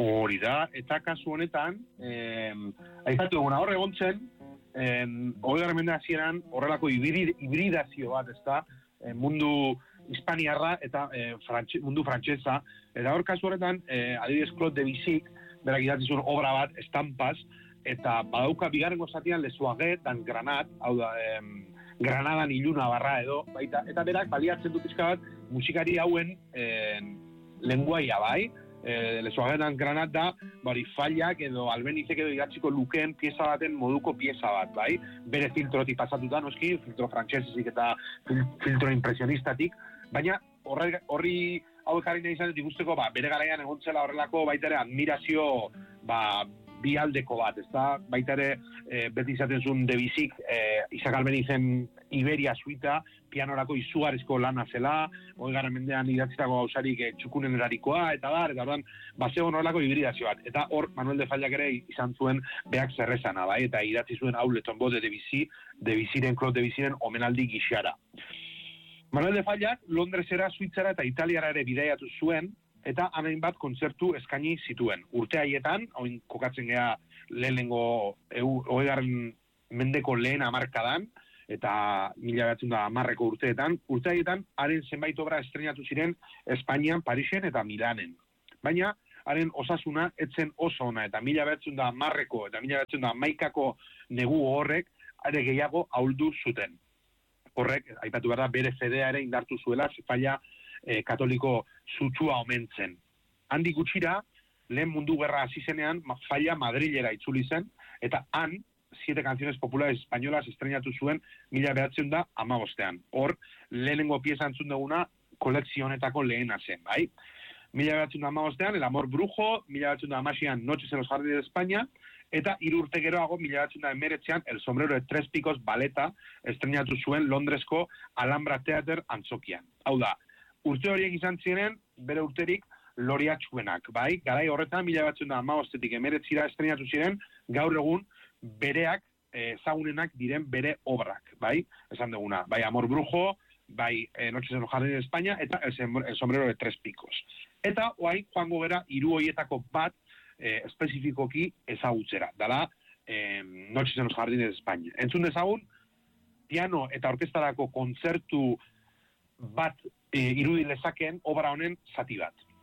Hori da, eta kasu honetan, aipatu eguna hor egon zen, 20. mende hasieran horrelako hibridazio bat, ezta, mundu hispaniarra eta mundu frantsesa, eta hor kasu horretan, adibidez Claude Debussy, berak idatzi zuen obra bat, Estampas, eta badauka bigarrengo zatian Lesuaget dan Granat, hau da, Granadan iluna barra edo, baita, eta berak baliatzen du pixka bat musikari hauen lenguaia, bai? Lesuagetan Granat da, fallak edo albenizek edo idatziko lukeen pieza baten moduko pieza bat, bai? Bere filtrotik pasatuta, noski, filtro frantxesetik eta filtro impresionistatik, baina horri hau ekarri nahi izan dut ikusteko, bere garaian egontzela horrelako baita ere admirazio, bi aldeko bat, ezta? Baita ere beti izaten zuen Debussyk Isaac Albenizen Iberia suita, pianorako izugarrizko lana zela, 20. mendean idatzitako gauzarik txukunen erarikoa, eta orduan, zegoen horrelako hibridazio bat. Eta hor, Manuel de Fallak ere izan zuen beak zerrezana, bai? Eta idatzi zuen hau Le Tombeau de Debussy, Claude Debussyren omenaldi gixara. Manuel de Fallak Londresera, Suitzara eta Italiara ere bidaiatu zuen, eta hainbat kontzertu eskaini zituen. Urte haietan, hain kokatzen gea lehenengo 20. mendeko lehen hamarkadan, eta 1910ko urteetan, urte haietan, haren zenbait obra estrenatu ziren Espainian, Parisen eta Milanen. Baina, haren osasuna etzen oso ona, eta 1910ko eta 1911ko negu horrek, are gehiago ahuldu zuten. Horrek, aipatu behar da, bere fedea ere indartu zuela, Falla katoliko sutsua omentzen. Handik gutxira, lehen mundu gerra hasi zenean, Falla Madrilera itzuli zen, eta han, 7 canciones populares españolas estrenatu zuen 1915. Hor, lehenengo pieza entzun duguna, kolekzio honetako lehena zen, bai? 1915, El amor brujo, 1916, Noches en los jardines de España, eta 3 urte geroago, 1919, El sombrero de 3 picos baleta estrenatu zuen Londresko Alhambra Theater antzokian. Hau da, urte horiek izan ziren, bere urterik loriatsuenak, bai? Garai horretan, 1915-tik 1919 estrenatu ziren, gaur egun bereak ezagunenak diren bere obrak, bai? Esan duguna, bai Amor Brujo, bai Noches en los jardines de España, eta El sombrero de 3 picos. Eta, oain, joango gera, 3 horietako bat espezifikoki ezagutzera, dala Noches en los jardines de España. Entzun dezagun, piano eta orkestarako kontzertu bat irudi lezakeen obra honen zati bat.